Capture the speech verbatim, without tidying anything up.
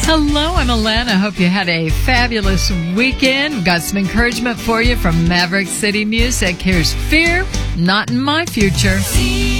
Hello, I'm Alana. I hope you had a fabulous weekend. We've got some encouragement for you from Maverick City Music. Here's Fear, Not in My Future.